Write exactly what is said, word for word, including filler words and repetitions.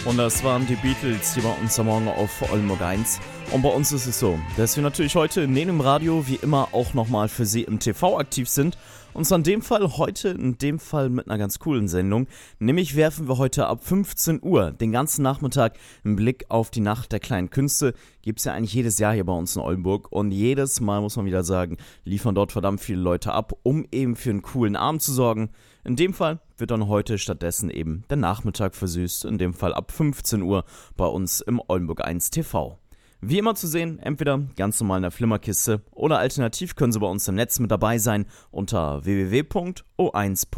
Und das waren die Beatles hier bei uns am Morgen auf Oldenburg eins. Und bei uns ist es so, dass wir natürlich heute neben dem Radio wie immer auch nochmal für Sie im T V aktiv sind. Und zwar in dem Fall heute, in dem Fall mit einer ganz coolen Sendung. Nämlich werfen wir heute ab fünfzehn Uhr den ganzen Nachmittag einen Blick auf die Nacht der kleinen Künste. Gibt es ja eigentlich jedes Jahr hier bei uns in Oldenburg. Und jedes Mal, muss man wieder sagen, liefern dort verdammt viele Leute ab, um eben für einen coolen Abend zu sorgen. In dem Fall wird dann heute stattdessen eben der Nachmittag versüßt. In dem Fall ab fünfzehn Uhr bei uns im Oldenburg eins T V. Wie immer zu sehen, entweder ganz normal in der Flimmerkiste oder alternativ können Sie bei uns im Netz mit dabei sein unter w w w punkt o eins punkt